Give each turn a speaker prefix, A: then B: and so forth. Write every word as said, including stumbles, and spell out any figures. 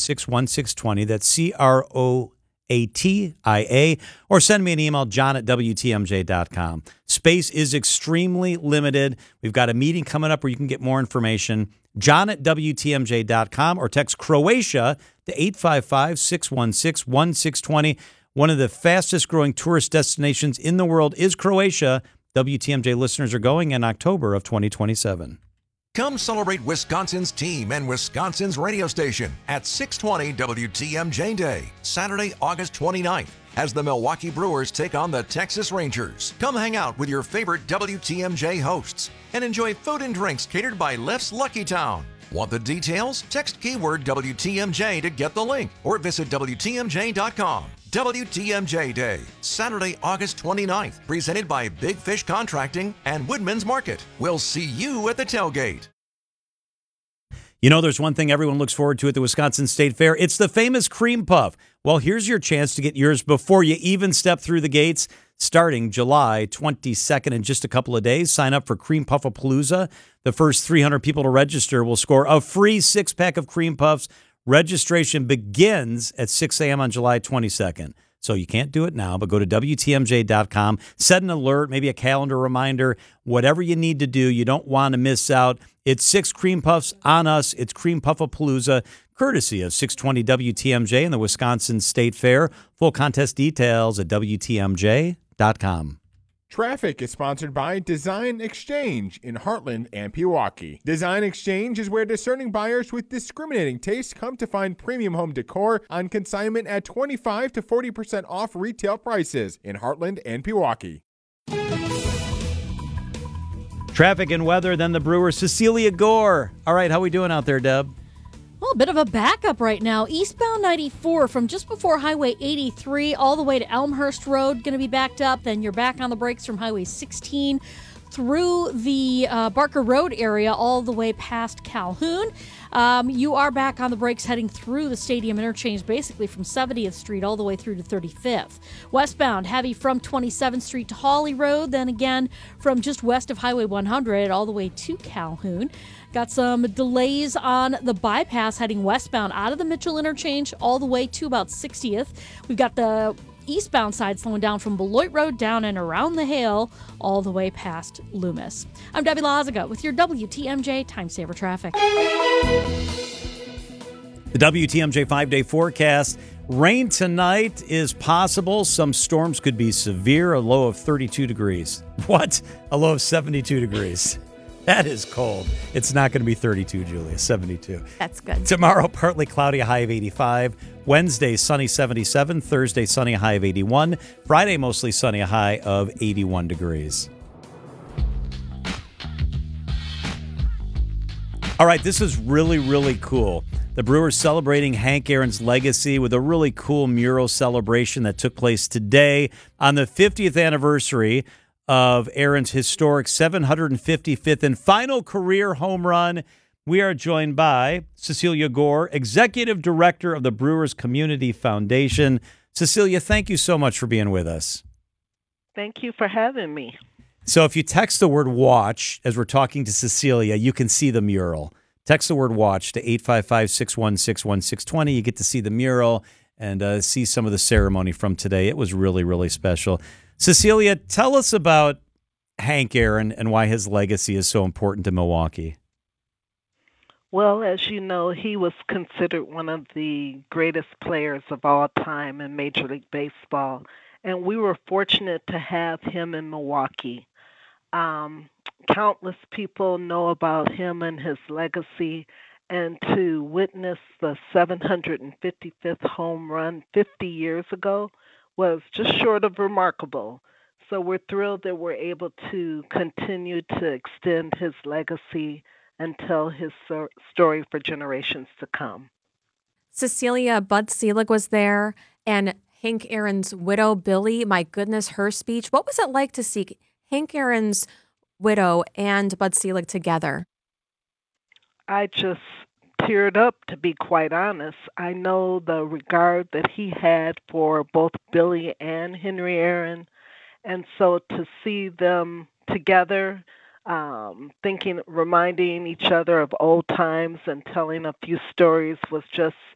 A: six one six two zero. That's C R O A T I A. Or send me an email, john at W T M J dot com. Space is extremely limited. We've got a meeting coming up where you can get more information. John at W T M J dot com, or text Croatia to eight five five, six one six, one six two zero. One of the fastest growing tourist destinations in the world is Croatia. W T M J listeners are going in October of twenty twenty-seven.
B: Come celebrate Wisconsin's team and Wisconsin's radio station at six twenty W T M J Day, Saturday, August twenty-ninth, as the Milwaukee Brewers take on the Texas Rangers. Come hang out with your favorite W T M J hosts and enjoy food and drinks catered by Left's Lucky Town. Want the details? Text keyword W T M J to get the link or visit W T M J dot com. W T M J Day, Saturday, August twenty-ninth, presented by Big Fish Contracting and Woodman's Market. We'll see you at the tailgate.
A: You know, there's one thing everyone looks forward to at the Wisconsin State Fair. It's the famous cream puff. Well, here's your chance to get yours before you even step through the gates. Starting July twenty-second, in just a couple of days, sign up for Cream Puffapalooza. The first three hundred people to register will score a free six-pack of cream puffs. Registration begins at six a.m. on July twenty-second. So you can't do it now, but go to W T M J dot com, set an alert, maybe a calendar reminder, whatever you need to do. You don't want to miss out. It's six cream puffs on us. It's Cream Puffapalooza, courtesy of six twenty W T M J and the Wisconsin State Fair. Full contest details at W T M J dot com.
C: Traffic is sponsored by Design Exchange in Heartland and Pewaukee. Design Exchange is where discerning buyers with discriminating taste come to find premium home decor on consignment at twenty-five to forty percent off retail prices in Heartland and Pewaukee.
A: Traffic and weather, then the Brewers, Cecilia Gore. All right, how we doing out there, Deb?
D: Well, a bit of a backup right now. Eastbound ninety-four from just before Highway eighty-three all the way to Elmhurst Road, going to be backed up. Then you're back on the brakes from Highway sixteen through the uh, Barker Road area all the way past Calhoun. Um, you are back on the brakes heading through the Stadium Interchange, basically from seventieth Street all the way through to thirty-fifth. Westbound, heavy from twenty-seventh Street to Hawley Road, then again from just west of Highway one hundred all the way to Calhoun. Got some delays on the bypass heading westbound out of the Mitchell Interchange all the way to about sixtieth. We've got the eastbound side slowing down from Beloit Road down and around the Hale all the way past Loomis. I'm Debbie Lazaga with your W T M J Time Saver Traffic.
A: The W T M J five-day forecast. Rain tonight is possible. Some storms could be severe. A low of thirty-two degrees. What? A low of seventy-two degrees. That is cold. It's not going to be thirty-two, Julia. seventy-two.
D: That's good.
A: Tomorrow, partly cloudy, a high of eighty-five. Wednesday, sunny, seventy-seven. Thursday, sunny, a high of eighty-one. Friday, mostly sunny, a high of eighty-one degrees. All right, this is really, really cool. The Brewers celebrating Hank Aaron's legacy with a really cool mural celebration that took place today on the fiftieth anniversary of Aaron's historic seven hundred fifty-fifth and final career home run. We are joined by Cecilia Gore, Executive Director of the Brewers Community Foundation. Cecilia, thank you so much for being with us.
E: Thank you for having me.
A: So if you text the word watch as we're talking to Cecilia, you can see the mural. Text the word watch to eight five five, six one six, one six two zero. You get to see the mural and uh, see some of the ceremony from today. It was really, really special. Cecilia, tell us about Hank Aaron and why his legacy is so important to Milwaukee.
E: Well, as you know, he was considered one of the greatest players of all time in Major League Baseball, and we were fortunate to have him in Milwaukee. Um, countless people know about him and his legacy, and to witness the seven hundred fifty-fifth home run fifty years ago was just short of remarkable. So we're thrilled that we're able to continue to extend his legacy and tell his so- story for generations to come.
F: Cecilia, Bud Selig was there, and Hank Aaron's widow, Billy, my goodness, her speech. What was it like to see Hank Aaron's widow and Bud Selig together?
E: I just teared up, to be quite honest. I know the regard that he had for both Billy and Henry Aaron, and so to see them together, um, thinking, reminding each other of old times and telling a few stories was just